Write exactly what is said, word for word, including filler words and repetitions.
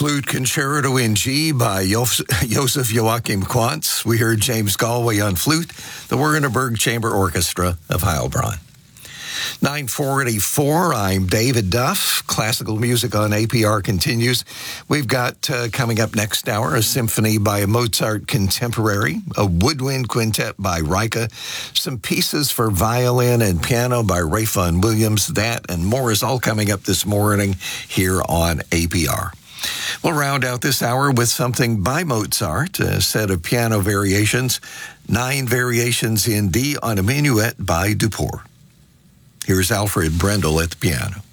Flute Concerto in G by Joseph Joachim Quantz. We heard James Galway on flute, the Wernigerberg Chamber Orchestra of Heilbronn. nine forty-four, I'm David Duff. Classical music on A P R continues. We've got uh, coming up next hour, a symphony by a Mozart contemporary, a woodwind quintet by Reicha, some pieces for violin and piano by Ralph Vaughan Williams. That and more is all coming up this morning here on A P R. We'll round out this hour with something by Mozart, a set of piano variations, nine variations in D on a minuet by Duport. Here's Alfred Brendel at the piano.